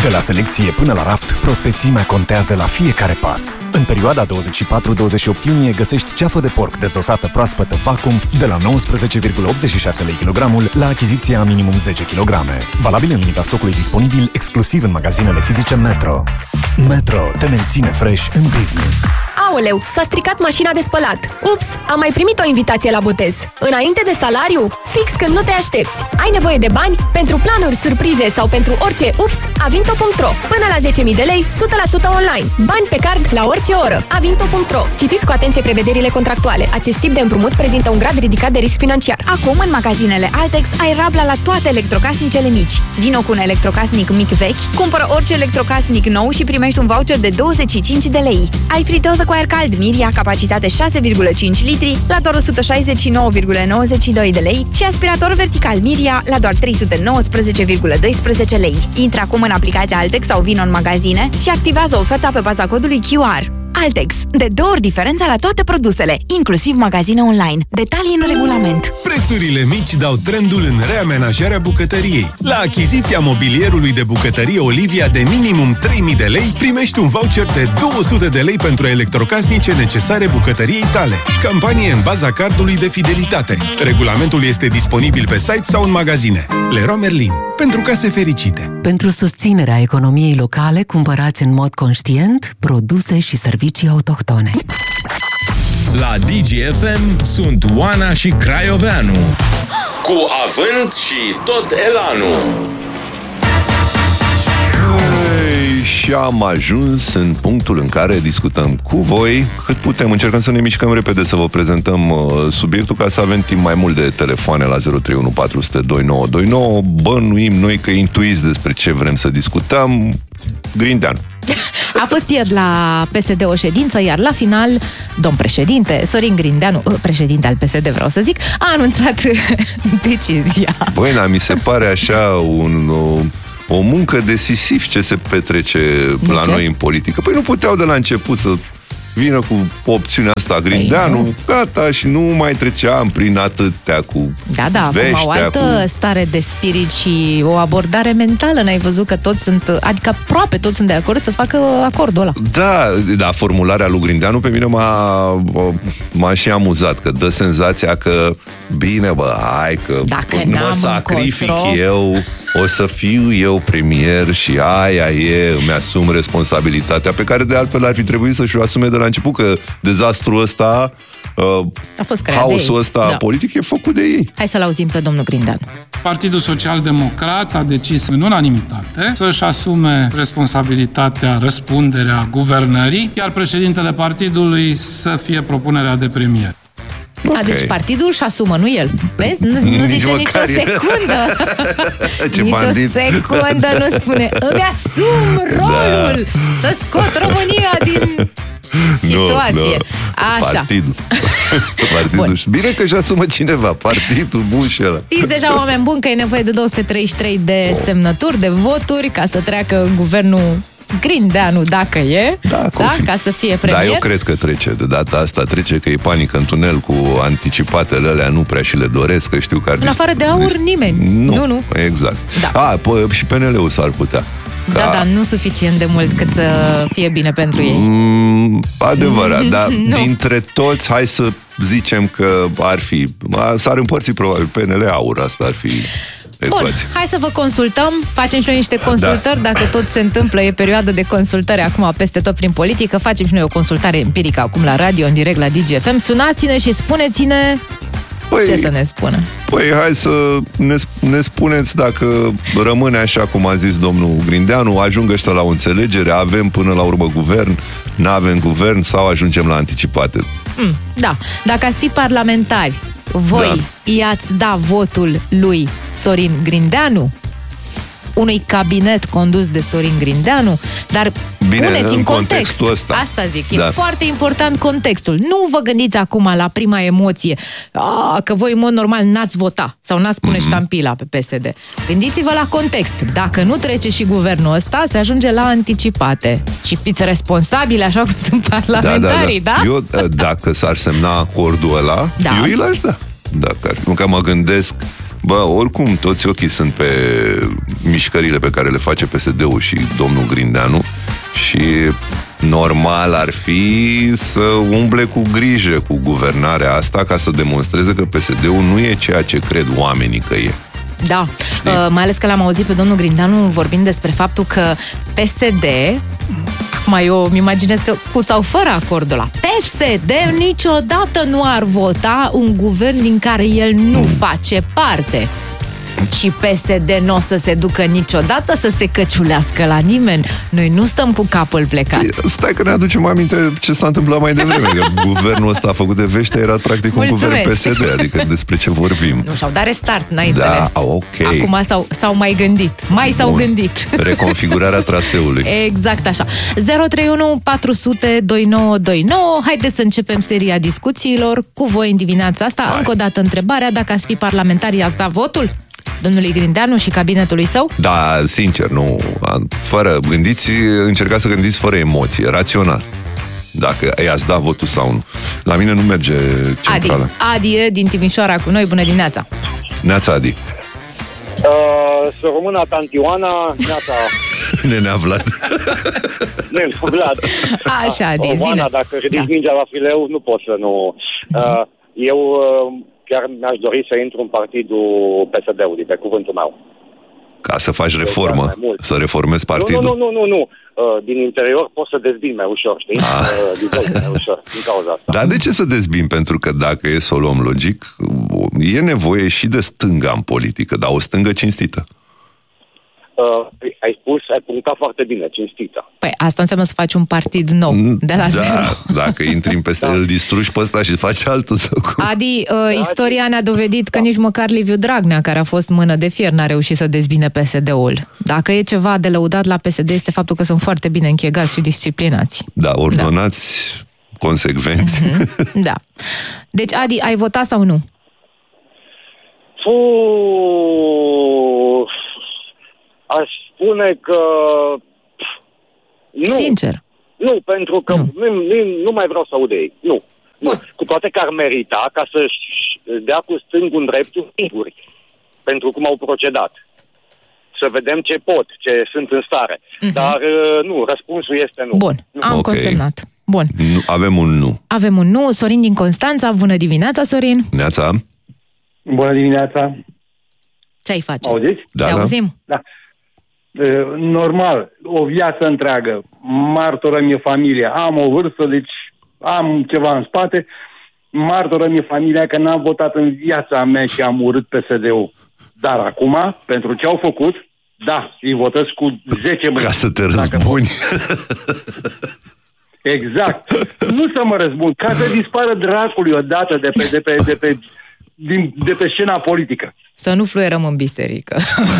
De la selecție până la raft, prospețimea contează la fiecare pas. În perioada 24-28 iunie găsești ceafă de porc dezosată proaspătă Vacum de la 19,86 lei kilogramul la achiziția minimum 10 kg. Valabil în limita stocului disponibil exclusiv în magazinele fizice Metro. Metro te menține fresh în business. Aoleu, s-a stricat mașina de spălat. Ups, am mai primit o invitație la botez. Înainte de salariu? Fix când nu te aștepți. Ai nevoie de bani? Pentru planuri, surprize sau pentru orice ups, Avinto.ro. Până la 10.000 de lei, 100% online. Bani pe card la orice oră. Avinto.ro. Citiți cu atenție prevederile contractuale. Acest tip de împrumut prezintă un grad ridicat de risc financiar. Acum, în magazinele Altex, ai rabla la toate electrocasnicele mici. Vino cu un electrocasnic mic vechi, cumpără orice electrocasnic nou și primești un voucher de 25 de lei. Ai friteză cu aer cald Miria, capacitate 6,5 litri, la doar 169,92 de lei și aspirator vertical Miria, la doar 319,12 lei. Intră acum în aplicația Altex sau vino în magazine și activează oferta pe baza codului QR. Altex. De 2 ori diferența la toate produsele, inclusiv magazine online. Detalii în regulament. Prețurile mici dau trendul în reamenajarea bucătăriei. La achiziția mobilierului de bucătărie Olivia de minimum 3.000 de lei, primești un voucher de 200 de lei pentru electrocasnice necesare bucătăriei tale. Campanie în baza cardului de fidelitate. Regulamentul este disponibil pe site sau în magazine. Leroy Merlin. Pentru case fericite. Pentru susținerea economiei locale, cumpărați în mod conștient produse și servicii autohtone. La DGFM sunt Oana și Craioveanu. Cu avânt și tot elanul. Și am ajuns în punctul în care discutăm cu voi cât putem. Încercăm să ne mișcăm repede să vă prezentăm subiectul ca să avem timp mai mult de telefoane la 031 400 2929. Bănuim noi că intuiți despre ce vrem să discutăm. Grindeanu. A fost ieri la PSD o ședință, iar la final, domn președinte, Sorin Grindeanu, președinte al PSD vreau să zic, a anunțat decizia. Băi, mi se pare așa o muncă de sisif ce se petrece la noi în politică. Păi nu puteau de la început să vină cu opțiunea asta Grindeanu, gata, și nu mai treceam prin atâtea cu Da, acum o altă stare de spirit și o abordare mentală, n-ai văzut că toți sunt, adică aproape toți sunt de acord să facă acordul ăla. Da, formularea lui Grindeanu pe mine m-a și amuzat, că dă senzația că bine, hai că dacă mă sacrific eu, o să fiu eu premier și aia e, îmi asum responsabilitatea pe care de altfel ar fi trebuit să-și o asume de la început, că dezastrul ăsta, a fost haosul ăsta politic e făcut de ei. Hai să-l auzim pe domnul Grindeanu. Partidul Social-Democrat a decis în unanimitate să-și asume responsabilitatea, răspunderea guvernării, iar președintele partidului să fie propunerea de premier. Okay. Deci partidul își asumă, nu el. Vezi? Nu zice nicio secundă. Nicio secundă nu spune îmi asum rolul să scot România din situație. Așa. Partidul. Bine că își asumă cineva. Partidul bun și ăla. Știți deja, oameni buni, că e nevoie de 233 de semnături, de voturi, ca să treacă guvernul Grindeanu, dacă e, ca să fie premier. Da, eu cred că trece. De data asta trece, că e panică în tunel cu anticipatele alea, nu prea și le doresc, că știu că ar... În afară de aur, nimeni. Nu. Exact. Da. Și PNL-ul s-ar putea. Da, nu suficient de mult cât să fie bine pentru ei. Adevărat, dar dintre toți, hai să zicem că s-ar împărți probabil PNL, aur, asta ar fi... Bun, hai să vă consultăm, facem și noi niște consultări, dacă tot se întâmplă, e perioadă de consultări acum peste tot prin politică, facem și noi o consultare empirică acum la radio, în direct la DGFM, sunați-ne și spuneți-ne ce să ne spună. Păi hai să ne spuneți dacă rămâne așa cum a zis domnul Grindeanu, ajungă ăștia la o înțelegere, avem până la urmă guvern, n-avem guvern sau ajungem la anticipate. Da, dacă ați fi parlamentari, voi i-ați da votul lui Sorin Grindeanu? Unui cabinet condus de Sorin Grindeanu? Dar puneți în contextul ăsta. Asta zic, e foarte important contextul. Nu vă gândiți acum la prima emoție că voi în mod normal n-ați vota sau n-ați pune ștampila pe PSD. Gândiți-vă la context. Dacă nu trece și guvernul ăsta, se ajunge la anticipate. Și fiți responsabili așa cum sunt parlamentarii, da? Eu, dacă s-ar semna acordul ăla, eu îi l-aș da. Dacă mă Bă, oricum, toți ochii sunt pe mișcările pe care le face PSD-ul și domnul Grindeanu și normal ar fi să umble cu grijă cu guvernarea asta ca să demonstreze că PSD-ul nu e ceea ce cred oamenii că e. Da, mai ales că l-am auzit pe domnul Grindeanu vorbind despre faptul că PSD, acum eu îmi imaginez că cu sau fără acordul ăla, PSD niciodată nu ar vota un guvern din care el nu face parte. Și PSD nu o să se ducă niciodată să se căciulească la nimeni. Noi nu stăm cu capul plecat. Stai că ne aducem aminte ce s-a întâmplat mai devreme, că guvernul ăsta făcut de vește era practic un guvern PSD, adică despre ce vorbim. Nu, și-au dat restart, n-ai înțeles. Ok. Acum s-au mai gândit. S-au gândit. Reconfigurarea traseului. Exact așa. 031 400 2929. Haideți să începem seria discuțiilor cu voi în dimineața asta. Încă o dată întrebarea, dacă ați fi parlamentari, i-ați da votul? Domnului Grindeanu și cabinetului său? Da, sincer, nu. Încercați să gândiți fără emoție, rațional. Dacă i-ați dat votul sau nu. La mine nu merge centrala. Adi e din Timișoara cu noi, bună dimineața. Neața, Adi. Să rămână Tantioana, neața. Nenea Vlad. Nenea Vlad. Așa, Adi, zine. Oana, dacă ridici mingea la fileu, nu pot să nu... Eu... chiar mi-aș dori să intru în partidul PSD-ului, pe cuvântul meu. Ca să faci reformă, să reformezi partidul. Nu. Din interior poți să dezbini mai ușor, știi? Mai ușor, din cauza asta. Dar de ce să dezbini? Pentru că dacă e să o luăm logic, e nevoie și de stânga în politică, dar o stângă cinstită. Ai punctat foarte bine, cinstită. Păi asta înseamnă să faci un partid nou, de la zero. Dacă intri în PSD, îl distrugi pe ăsta și faci altul. Adi, istoria ne-a dovedit că nici măcar Liviu Dragnea, care a fost mână de fier, n-a reușit să dezbine PSD-ul. Dacă e ceva de lăudat la PSD, este faptul că sunt foarte bine închegați și disciplinați. Da, ordonați, consecvenți. Da. Deci, Adi, ai votat sau nu? Aș spune că... Nu. Sincer. Nu, pentru că nu mai vreau să aud de ei. Nu. Cu toate că ar merita ca să-și dea cu stângul dreptul singuri. Pentru cum au procedat. Să vedem ce pot, ce sunt în stare. Dar nu, răspunsul este nu. Bun, am consemnat. Bun. Avem un nu. Avem un nu. Sorin din Constanța, bună dimineața, Sorin. Neața. Bună dimineața. Ce ai face? Auziți? Te auzim? Da. Normal, o viață întreagă, martoră mi-e familia, am o vârstă, deci am ceva în spate, martoră mi-e familia că n-am votat în viața mea și am urât PSD-ul. Dar acum, pentru ce au făcut, da, îi votez cu 10 mâini. Ca să te răzbuni. Exact. Nu să mă răzbun, ca să dispară dracului odată de pe scena politică. Să nu fluierăm în biserică.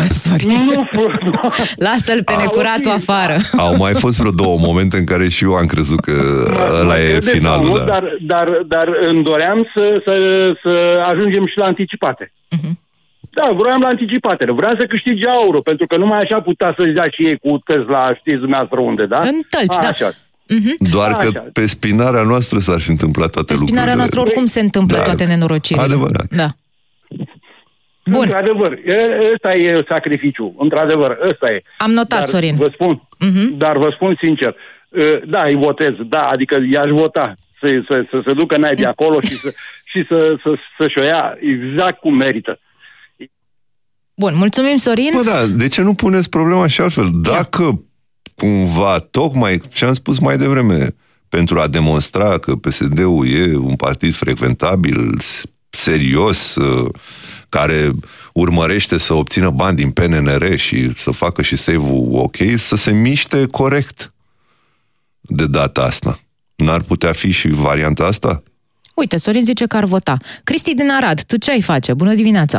Lasă-l pe necuratul afară. Au mai fost vreo 2 momente în care și eu am crezut că ăla e finalul. Dar îmi doream să ajungem și la anticipate. Da, vroiam la anticipatele. Vreau să câștige aurul, pentru că numai așa putea să-și dea și ei cu Tesla, știți dumneavoastră unde, da? În Tălci, da. Așa. Doar că pe spinarea noastră s-ar fi întâmplat toate lucrurile. Pe spinarea noastră oricum se întâmplă toate nenorocirile. Adevărat. Da. Bun. Într-adevăr, ăsta e sacrificiul. Într-adevăr, ăsta e. Am notat, Sorin. Dar vă spun sincer, da, îi votez, da, adică i-aș vota să se ducă naibii acolo și să-și o ia exact cum merită. Bun, mulțumim, Sorin. Bă, da, de ce nu puneți problema și altfel? Dacă cumva, tocmai ce am spus mai devreme, pentru a demonstra că PSD-ul e un partid frecventabil, serios, care urmărește să obțină bani din PNR și să facă și save-ul ok, să se miște corect de data asta. N-ar putea fi și varianta asta? Uite, Sorin zice că ar vota. Cristi din Arad, tu ce ai face? Bună dimineața!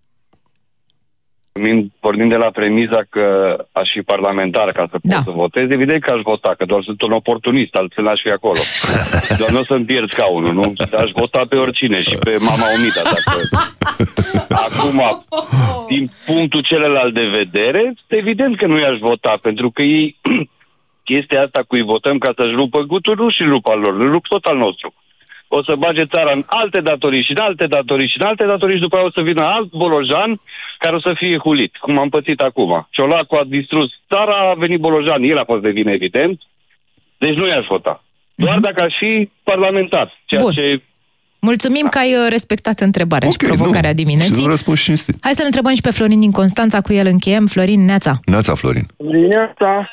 Pornind de la premiza că aș fi parlamentar ca să pot să votez, evident că aș vota, că doar sunt un oportunist, altfel n-aș fi acolo. Doar nu o să-mi pierd scaunul, nu? Aș vota pe oricine și pe mama Omida, dacă... Acum, din punctul celălalt de vedere, evident că nu i-aș vota, pentru că ei, chestia asta cu îi votăm ca să-și rupă gutul, nu și rup al lor, îl rup tot al nostru. o să bage țara în alte datorii și în alte datorii și în alte datorii și după aia o să vină alt Bolojan care o să fie hulit, cum am pățit acum. Ciolacu a distrus țara, a venit Bolojan, el a fost de vină, evident, deci nu i-aș vota. Doar dacă aș fi parlamentar, ceea ce... Mulțumim că ai respectat întrebarea și provocarea dimineții. Și răspuns cinstit. Hai să-l întrebăm și pe Florin din Constanța, cu el încheiem. Florin, neața. Neața, Florin. Neața.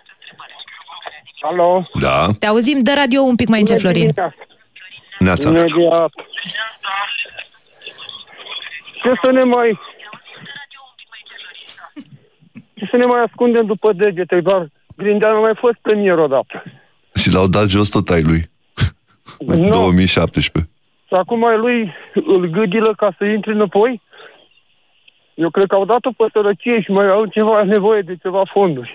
Alo. Da. Te auzim, dă radio un pic mai încet, Florin. Neața. Ce să ne mai ascundem după degete, doar Grindeanu a mai fost premier odată. Și l-au dat jos tot ai lui. În 2017. Și acum ai lui îl gâdilă ca să intre înapoi? Eu cred că au dat-o pe sărăcie și mai au ceva nevoie de ceva fonduri.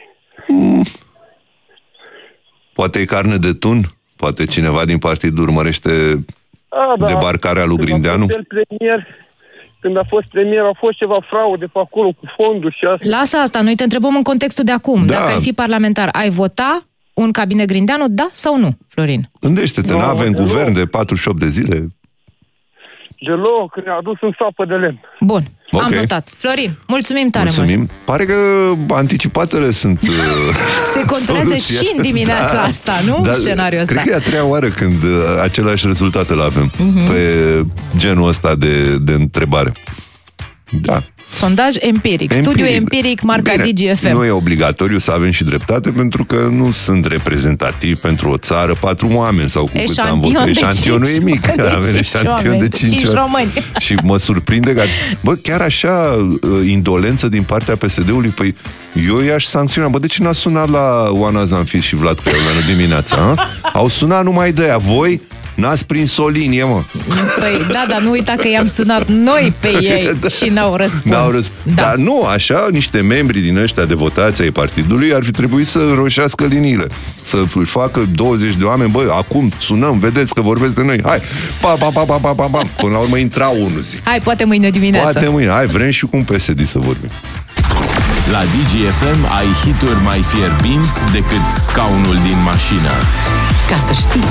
Poate e carne de tun? Poate cineva din partid urmărește debarcarea lui Grindeanu? Când a fost premier, a fost ceva fraude pe acolo cu fonduri și asta. Lasă asta, noi te întrebăm în contextul de acum. Da. Dacă ai fi parlamentar, ai vota un cabinet Grindeanu, da sau nu, Florin? Gândește-te, n-avem guvern de 48 de zile. Deloc, că ne-a adus în sapă de lemn. Bun, am notat. Florin, mulțumim tare mult. Pare că anticipatele sunt se controlează și în dimineața asta, nu? Da, Scenariul ăsta. Cred că e a treia oară când același rezultat îl avem pe genul ăsta de întrebare. Da. Sondaj empiric, studiu empiric marca DGFM. Nu e obligatoriu să avem și dreptate, pentru că nu sunt reprezentativi pentru o țară 4 oameni sau cu cât am votat. Eșantionul e mic. Avem eșantion de 5 români. Și mă surprinde că, chiar așa indolență din partea PSD-ului, păi eu i-aș sancționa. De ce n-a sunat la Oana Zanfir și Vlad Craioveanu dimineața? Au sunat numai de aia. Voi n-ați prins o linie, mă. Păi, dar nu uita că i-am sunat noi pe ei și n-au răspuns. Dar nu, așa, niște membri din ăștia de votație ai partidului ar fi trebuit să roșească liniile. Să facă 20 de oameni, acum sunăm, vedeți că vorbesc de noi. Hai, până la urmă intra unul, zic. Hai, poate mâine dimineață. Poate mâine, hai, vrem și cu un PSD să vorbim. La DGFM ai hituri mai fierbinți decât scaunul din mașină. Ca să știi.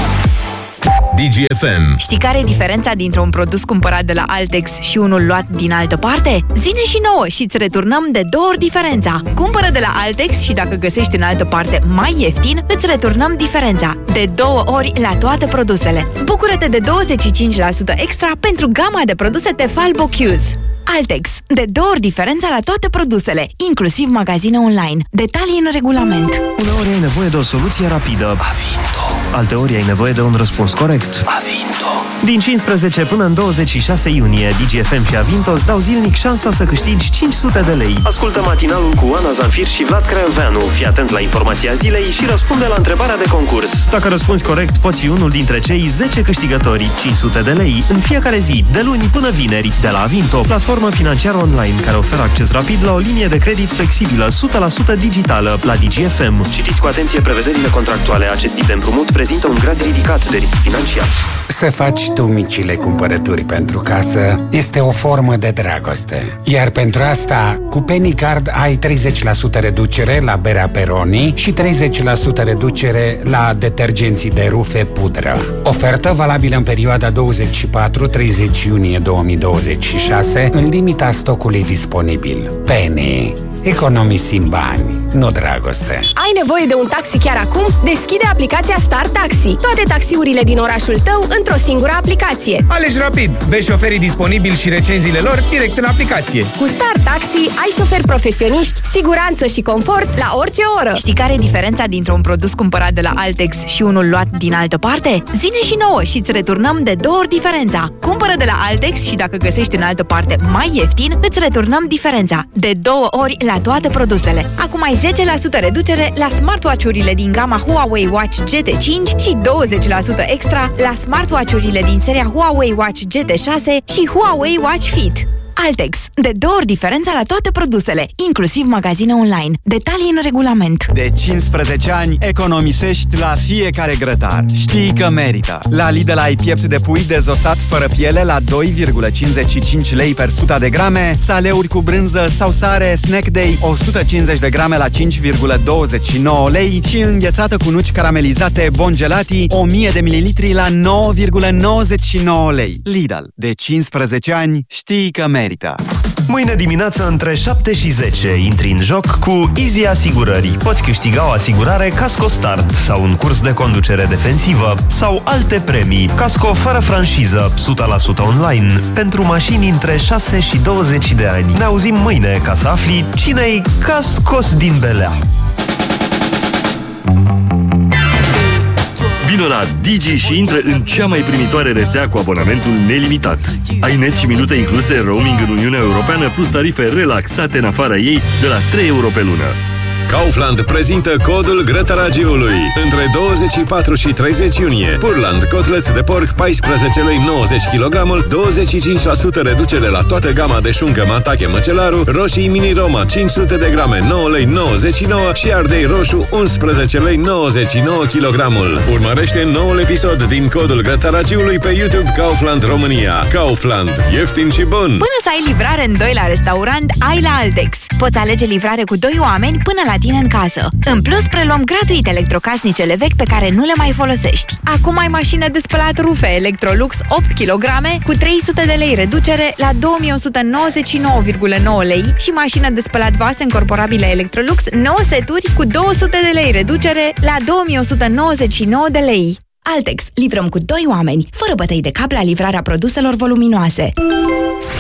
DGFM. Știi care e diferența dintre un produs cumpărat de la Altex și unul luat din altă parte? Zine și nouă și îți returnăm de 2 ori diferența. Cumpără de la Altex și dacă găsești în altă parte mai ieftin, îți returnăm diferența. De 2 ori la toate produsele. Bucură-te de 25% extra pentru gama de produse Tefal Bocuse. Altex. De 2 ori diferența la toate produsele, inclusiv magazine online. Detalii în regulament. Uneori ai nevoie de o soluție rapidă. Avinto. Alteori ai nevoie de un răspuns corect. Avinto. Din 15 până în 26 iunie, DGFM și Avinto îți dau zilnic șansa să câștigi 500 de lei. Ascultă matinalul cu Oana Zanfir și Vlad Craioveanu. Fii atent la informația zilei și răspunde la întrebarea de concurs. Dacă răspunzi corect, poți fi unul dintre cei 10 câștigători. 500 de lei în fiecare zi, de luni până vineri, de la Avinto, platformă financiară online care oferă acces rapid la o linie de credit flexibilă 100% digitală la DGFM. Citiți cu atenție prevederile contractuale. Acest tip de împrumut prezintă un grad ridicat de risc financiar. Să faci tu micile cumpărături pentru casă este o formă de dragoste. Iar pentru asta, cu Penny Card ai 30% reducere la berea Peroni și 30% reducere la detergenții de rufe pudră. Ofertă valabilă în perioada 24-30 iunie 2026, în limita stocului disponibil. Penny. Economisim bani, nu dragoste. Ai nevoie de un taxi chiar acum? Deschide aplicația Star Taxi. Toate taxiurile din orașul tău într-o singură aplicație. Alegi rapid, vezi șoferii disponibili și recenziile lor direct în aplicație. Cu Star Taxi ai șoferi profesioniști, siguranță și confort la orice oră. Știi care e diferența dintre un produs cumpărat de la Altex și unul luat din altă parte? Zine și nouă și îți returnăm de 2 ori diferența. Cumpără de la Altex și dacă găsești în altă parte mai ieftin, îți returnăm diferența. De 2 ori la toate produsele. Acum ai 10% reducere la smartwatch-urile din gama Huawei Watch GT5 și 20% extra la smartwatch-urile din seria Huawei Watch GT6 și Huawei Watch Fit. Altex. De 2 ori diferența la toate produsele, inclusiv magazine online. Detalii în regulament. De 15 ani economisești la fiecare grătar. Știi că merită. La Lidl ai piept de pui dezosat fără piele la 2,55 lei per 100 de grame, saleuri cu brânză sau sare Snack Day 150 de grame la 5,29 lei și înghețată cu nuci caramelizate Bongelati 1000 de mililitri la 9,99 lei. Lidl. De 15 ani știi că merită. Mâine dimineață între 7 și 10 intri în joc cu Easy Asigurări. Poți câștiga o asigurare Casco Start sau un curs de conducere defensivă sau alte premii. Casco fără franșiză, 100% online, pentru mașini între 6 și 20 de ani. Ne auzim mâine ca să afli cine-i cascos din belea. Vino la Digi și intră în cea mai primitoare rețea cu abonamentul nelimitat. Ai net și minute incluse, roaming în Uniunea Europeană, plus tarife relaxate în afara ei de la 3 euro pe lună. Kaufland prezintă codul grătăragiului. Între 24 și 30 iunie. Purland, cotlet de porc 14 lei 90 kg, 25% reducere la toată gama de șuncă Matache Măcelaru, roșii Mini Roma 500 de grame 9 lei 99 și ardei roșu 11 lei 99 kg. Urmărește noul episod din codul grătăragiului pe YouTube Kaufland România. Kaufland. Ieftin și bun. Până să ai livrare în 2 la restaurant, ai la Altex. Poți alege livrare cu 2 oameni până la tine în casă. În plus, preluăm gratuit electrocasnicele vechi pe care nu le mai folosești. Acum ai mașină de spălat rufe Electrolux 8 kg cu 300 de lei reducere la 2199,9 lei și mașină de spălat vase încorporabile Electrolux 9 seturi cu 200 de lei reducere la 2199 de lei. Altex. Livrăm cu 2 oameni, fără bătăi de cap la livrarea produselor voluminoase.